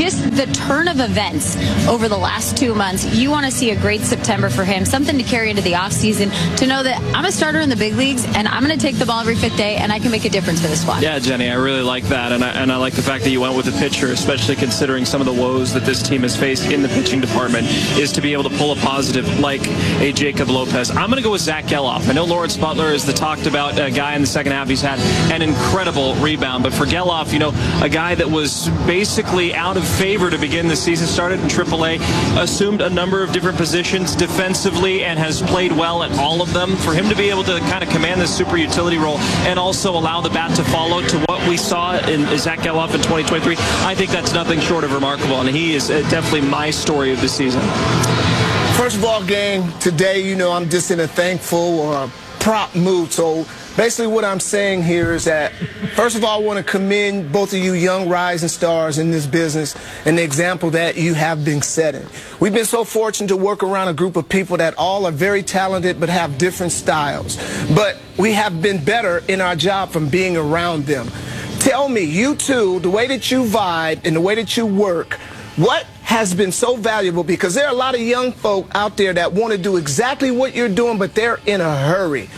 just the turn of events over the last 2 months, you want to see a great September for him, something to carry into the offseason, to know that I'm a starter in the big leagues and I'm going to take the ball every fifth day and I can make a difference for the squad. Yeah, Jenny, I really like that. And I like the fact that you went with a pitcher, especially considering some of the woes that this team has faced in the pitching department, is to be able to pull a positive like a Jacob Lopez. I'm going to go with Zach Geloff. I know Lawrence Butler is the talked about guy in the second half. He's had an incredible rebound. But for Geloff, a guy that was basically out of favor to begin the season, started in AAA, assumed a number of different positions defensively and has played well at all of them. For him to be able to kind of command this super utility role and also allow the bat to follow to what we saw in Zach Geloff in 2023, I think that's nothing short of remarkable, and he is definitely my story of the season. First of all, gang, today, I'm just in a thankful or prop mood. So basically what I'm saying here is that, first of all, I want to commend both of you young rising stars in this business and the example that you have been setting. We've been so fortunate to work around a group of people that all are very talented but have different styles. But we have been better in our job from being around them. Tell me, you two, the way that you vibe and the way that you work, what has been so valuable? Because there are a lot of young folk out there that want to do exactly what you're doing, but they're in a hurry.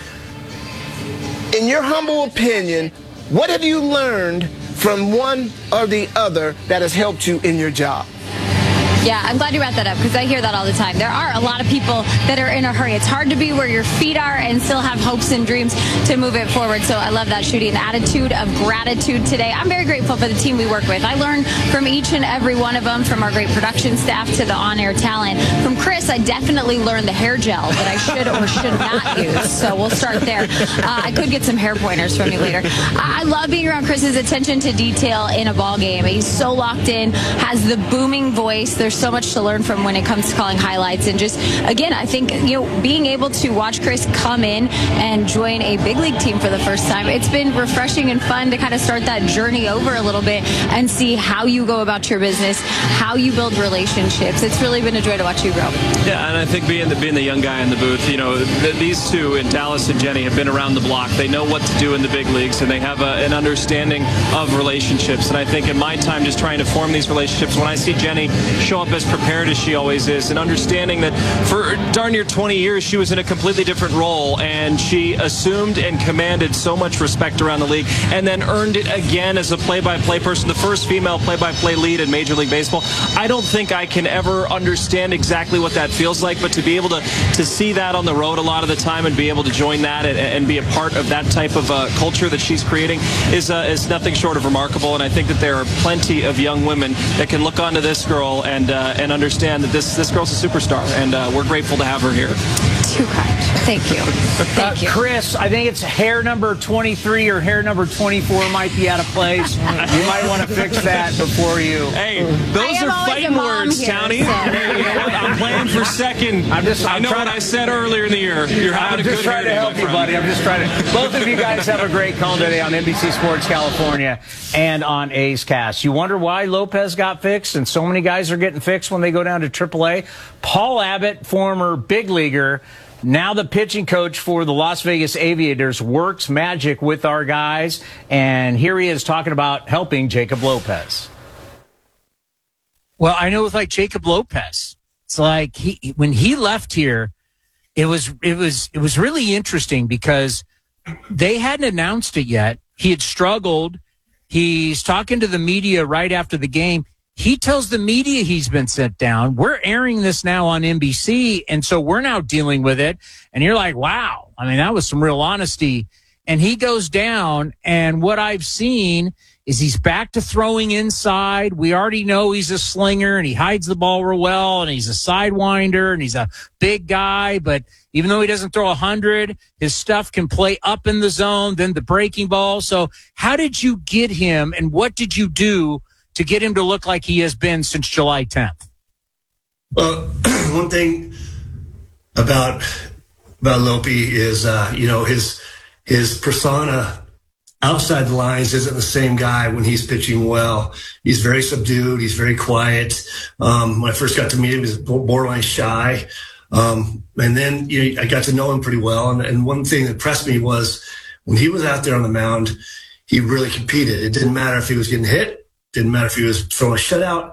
In your humble opinion, what have you learned from one or the other that has helped you in your job? Yeah, I'm glad you brought that up because I hear that all the time. There are a lot of people that are in a hurry. It's hard to be where your feet are and still have hopes and dreams to move it forward. So I love that, Shooty, an attitude of gratitude today. I'm very grateful for the team we work with. I learn from each and every one of them, from our great production staff to the on-air talent. From Chris, I definitely learned the hair gel that I should or should not use. So we'll start there. I could get some hair pointers from you later. I love being around Chris's attention to detail in a ball game. He's so locked in, has the booming voice. There's so much to learn from when it comes to calling highlights, and just again, I think being able to watch Chris come in and join a big league team for the first time, it's been refreshing and fun to kind of start that journey over a little bit and see how you go about your business, how you build relationships. It's really been a joy to watch you grow. Yeah, and I think being the young guy in the booth, these two in Dallas and Jenny have been around the block. They know what to do in the big leagues, and they have an understanding of relationships. And I think in my time just trying to form these relationships, when I see Jenny show up as prepared as she always is, and understanding that for darn near 20 years she was in a completely different role, and she assumed and commanded so much respect around the league, and then earned it again as a play-by-play person, the first female play-by-play lead in Major League Baseball. I don't think I can ever understand exactly what that feels like, but to be able to see that on the road a lot of the time and be able to join that and be a part of that type of culture that she's creating is nothing short of remarkable. And I think that there are plenty of young women that can look onto this girl and understand that this girl's a superstar, and we're grateful to have her here. Too kind. Thank you. Thank you. Chris, I think it's hair number 23 or hair number 24 might be out of place. You might want to fix that before you. Hey, those are fighting words, Townie. So. I'm playing for second. I know what I said earlier in the year. You're having a good I'm just trying to help you, buddy. I'm just trying to. Both of you guys have a great call today on NBC Sports California and on A's Cast. You wonder why Lopez got fixed and so many guys are getting fixed when they go down to AAA? Paul Abbott, former big leaguer, now the pitching coach for the Las Vegas Aviators, works magic with our guys, and here he is talking about helping Jacob Lopez. Well, I know with Jacob Lopez, it's like when he left here, it was really interesting because they hadn't announced it yet. He had struggled. He's talking to the media right after the game. He tells the media he's been sent down. We're airing this now on NBC, and so we're now dealing with it. And you're like, wow. I mean, that was some real honesty. And he goes down, and what I've seen is he's back to throwing inside. We already know he's a slinger, and he hides the ball real well, and he's a sidewinder, and he's a big guy. But even though he doesn't throw 100, his stuff can play up in the zone, then the breaking ball. So how did you get him, and what did you do to get him to look like he has been since July 10th? Well, one thing about Lopey is, his persona outside the lines isn't the same guy when he's pitching well. He's very subdued. He's very quiet. When I first got to meet him, he was borderline shy. And then I got to know him pretty well. And one thing that impressed me was when he was out there on the mound, he really competed. It didn't matter if he was getting hit. Didn't matter if he was throwing a shutout.